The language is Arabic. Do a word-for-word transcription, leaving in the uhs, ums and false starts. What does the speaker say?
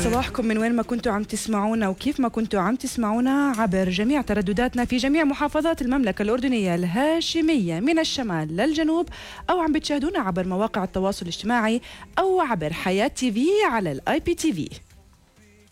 صباحكم من وين ما كنتوا عم تسمعونا وكيف ما كنتوا عم تسمعونا عبر جميع تردداتنا في جميع محافظات المملكة الأردنية الهاشمية من الشمال للجنوب، أو عم بتشاهدونا عبر مواقع التواصل الاجتماعي أو عبر حياة تي في على الآي بي تي في.